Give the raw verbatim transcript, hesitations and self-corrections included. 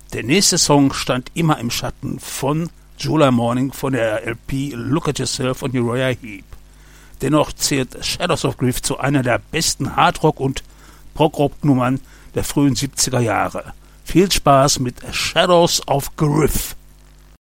Der nächste Song stand immer im Schatten von July Morning von der L P Look at Yourself von Uriah Heep. Dennoch zählt Shadows of Grief zu einer der besten Hardrock- und Prog-Rock-Nummern der frühen siebziger Jahre. Viel Spaß mit Shadows of Grief.